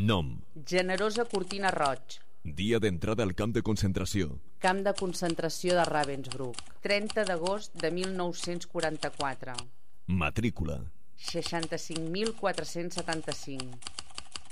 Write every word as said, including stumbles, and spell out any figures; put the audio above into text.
Nom. Generosa Cortina Roig. Dia d'entrada al camp de concentració. Camp de concentració de Ravensbrück. trenta d'agost de mil nou-cents quaranta-quatre. Matrícula. seixanta-cinc mil quatre-cents setanta-cinc.